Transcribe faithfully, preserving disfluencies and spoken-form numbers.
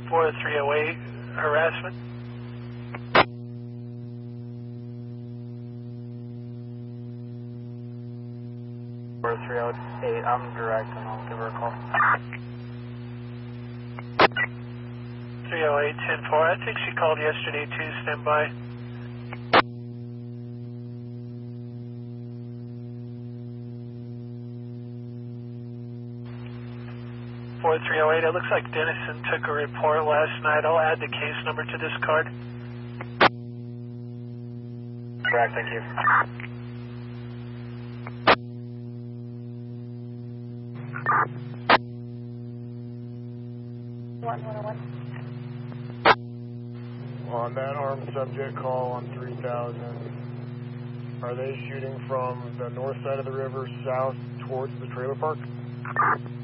four three oh eight, harassment. four three oh eight, I'm direct and I'll give her a call. three oh eight, ten four, I think she called yesterday too, stand by. four three oh eight, it looks like Dennison took a report last night. I'll add the case number to this card. Correct, thank you. one one one. On that armed subject call on three thousand, are they shooting from the north side of the river south towards the trailer park?